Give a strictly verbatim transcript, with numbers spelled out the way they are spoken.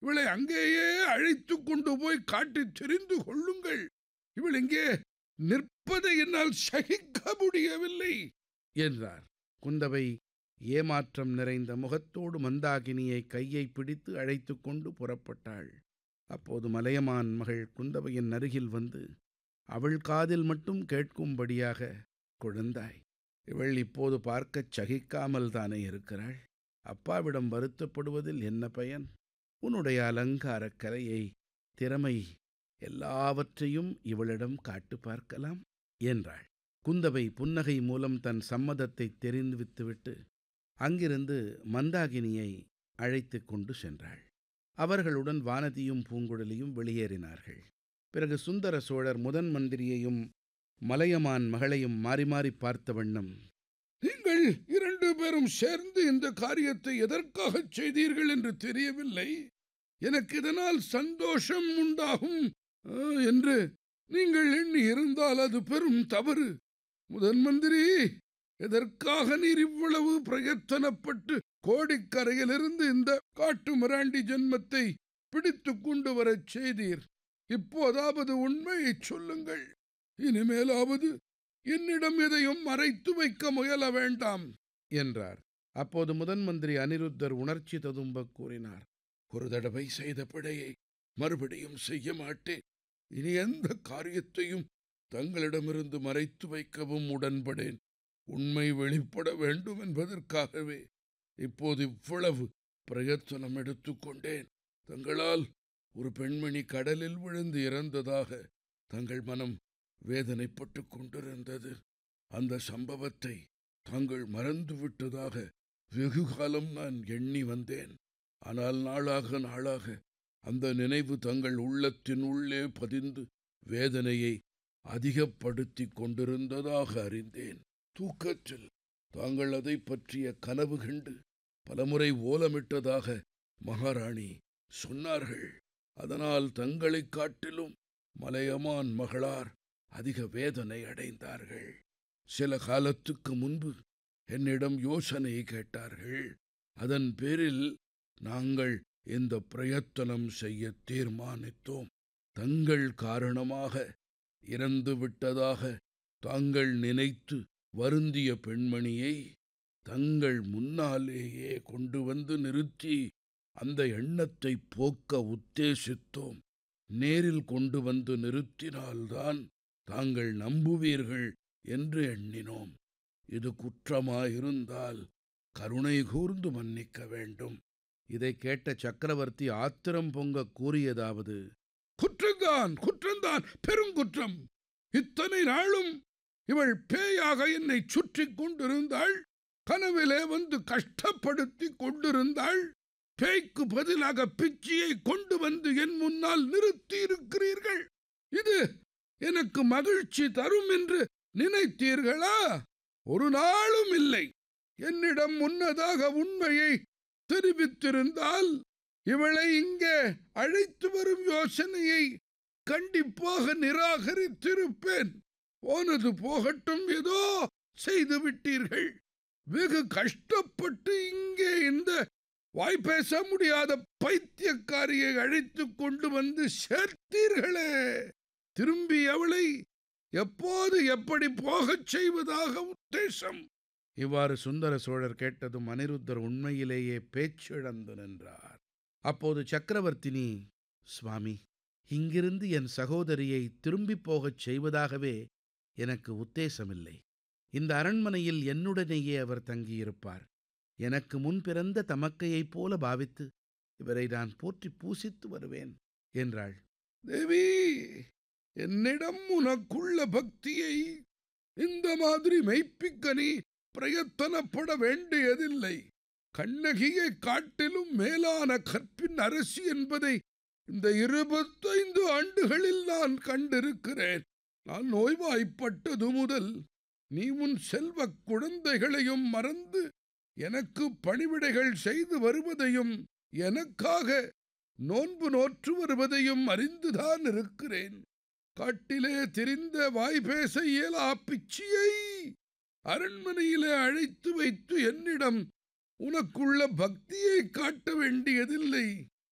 இவளை அங்கேயே அழைத்து கொண்டு போய் காட்டித் தெரிந்து கொள்ளுங்கள். இவள் இங்கே நிற்பதை என்னால் சகிக்க முடியவில்லை என்றார். குந்தவை ஏமாற்றம் நிறைந்த முகத்தோடு மந்தாகினியை கையை பிடித்து அழைத்து கொண்டு புறப்பட்டாள். அப்போது மலையமான் மகள் குந்தவையின் அருகில் வந்து அவள் காதில் மட்டும் கேட்கும்படியாக, குழந்தாய், இவள் இப்போது பார்க்கச் சகிக்காமல் தானே இருக்கிறாள். அப்பாவிடம் வருத்தப்படுவதில் என்ன பயன்? உன்னுடைய அலங்காரக் கலையை, திறமை எல்லாவற்றையும் இவளிடம் காட்டு பார்க்கலாம் என்றாள். குந்தவை புன்னகை மூலம் தன் சம்மதத்தை தெரிவித்துவிட்டு அங்கிருந்து மந்தாகினியை அழைத்து கொண்டு சென்றாள். அவர்களுடன் வானதியும் பூங்குழலியும் வெளியேறினார்கள். பிறகு சுந்தர சோழர் முதன் மந்திரியையும் மலையமான் மகளையும் மாறி மாறி பார்த்த வண்ணம், நீங்கள் இரண்டு பேரும் சேர்ந்து இந்த காரியத்தை எதற்காகச் செய்தீர்கள் என்று தெரியவில்லை. எனக்கு இதனால் சந்தோஷம் உண்டாகும் என்று நீங்கள் எண்ணி இருந்தால் அது பெரும் தவறு. முதன் மந்திரி, எதற்காக நீர் இவ்வளவு பிரயத்தனப்பட்டு கோடிக்கரையிலிருந்து இந்த காட்டு மிராண்டி ஜென்மத்தை பிடித்து கொண்டு வரச் செய்தீர்? இப்போதாவது உண்மையை சொல்லுங்கள். இனிமேலாவது என்னிடம் எதையும் மறைத்து வைக்க முயல வேண்டாம் என்றார். அப்போது முதன் மந்திரி அனிருத்தர் உணர்ச்சி ததும்ப கூறினார், ஒரு தடவை செய்த பிழையை மறுபடியும் செய்ய மாட்டேன். இனி எந்த காரியத்தையும் தங்களிடமிருந்து மறைத்து வைக்கவும் உடன்படேன். உண்மை வெளிப்பட வேண்டும் என்பதற்காகவே இப்போது இவ்வளவு பிரயத்தனம் எடுத்துக்கொண்டேன். தங்களால் ஒரு பெண்மணி கடலில் விழுந்து இறந்ததாக தங்கள் மனம் வேதனைப்பட்டு கொண்டிருந்தது. அந்த சம்பவத்தை தாங்கள் மறந்துவிட்டதாக வெகு காலம் நான் எண்ணி வந்தேன். ஆனால் நாளாக நாளாக அந்த நினைவு தங்கள் உள்ளத்தின் உள்ளே பதிந்து வேதனையை அதிகப்படுத்தி கொண்டிருந்ததாக அறிந்தேன். தூக்கத்தில் தாங்கள் அதை பற்றிய கனவு கண்டு பலமுறை ஓலமிட்டதாக மகாராணி சொன்னார்கள். அதனால் தங்களைக் காட்டிலும் மலையமான் மகளார் அதிக வேதனை அடைந்தார்கள். சில காலத்துக்கு முன்பு என்னிடம் யோசனை கேட்டார்கள். அதன் பேரில் நாங்கள் இந்த பிரயத்தனம் செய்ய தீர்மானித்தோம். தங்கள் காரணமாக இறந்து விட்டதாக தாங்கள் நினைத்து வருந்திய பெண்மணியை தங்கள் முன்னாலேயே கொண்டு வந்து நிறுத்தி அந்த எண்ணத்தை போக்க உத்தேசித்தோம். நேரில் கொண்டு வந்து நிறுத்தினால்தான் தாங்கள் நம்புவீர்கள் என்று எண்ணினோம். இது குற்றமாயிருந்தால் கருணை கூர்ந்து மன்னிக்க வேண்டும். இதை கேட்ட சக்கரவர்த்தி ஆத்திரம் பொங்க கூறியதாவது, குற்றம்தான், குற்றம்தான், பெருங்குற்றம். இத்தனை நாளும் இவள் பேயாக என்னை சுற்றி கொண்டிருந்தாள். கனவிலே வந்து கஷ்டப்படுத்தி கொண்டிருந்தாள். பேய்க்கு பதிலாக பிச்சியை கொண்டு வந்து என் முன்னால் நிறுத்தி இருக்கிறீர்கள். இது எனக்கு மகிழ்ச்சி தரும் என்று நினைத்தீர்களா? ஒரு நாளும் இல்லை. என்னிடம் முன்னதாக உண்மையை தெரிவித்திருந்தால் இவளை இங்கே அழைத்து வரும் யோசனையை கண்டிப்பாக நிராகரித்திருப்பேன். போனது போகட்டும், ஏதோ செய்து விட்டீர்கள். வெகு கஷ்டப்பட்டு இங்கே இந்த வாய்ப்பேச முடியாத பைத்தியக்காரியை அழைத்து கொண்டு வந்து சேர்த்தீர்களே. திரும்பி அவளை எப்போது எப்படி போகச் செய்வதாக உத்தேசம்? இவ்வாறு சுந்தர சோழர் கேட்டதும் அனிருத்தர் உண்மையிலேயே பேச்சிழந்து நின்றார். அப்போது சக்கரவர்த்தினி, சுவாமி, இங்கிருந்து என் சகோதரியை திரும்பி போகச் செய்வதாகவே எனக்கு உத்தேசமில்லை. இந்த அரண்மனையில் என்னுடனேயே அவர் தங்கியிருப்பார். எனக்கு முன் பிறந்த தமக்கையைப் போல பாவித்து இவரை நான் போற்றி பூசித்து வருவேன் என்றாள். தேவி, என்னிடம் உனக்குள்ள பக்தியை இந்த மாதிரி மெய்ப்பிக்க நீ பிரயத்தனப்பட வேண்டியதில்லை. கண்ணகியை காட்டிலும் மேலான கற்பின் அரசி என்பதை இந்த இருபத்தைந்து ஆண்டுகளில் நான் கண்டிருக்கிறேன். நான் நோய்வாய்ப்பட்டது முதல் நீ உன் செல்வ குழந்தைகளையும் மறந்து எனக்கு பணிவிடைகள் செய்து வருவதையும் எனக்காக நோன்பு நோற்று வருவதையும் அறிந்துதான் இருக்கிறேன். காட்டிலே திரிந்த வாய்பேச இயலா பிச்சியை அரண்மனையிலே அழைத்து வைத்து என்னிடம் உனக்குள்ள பக்தியை காட்ட வேண்டியதில்லை.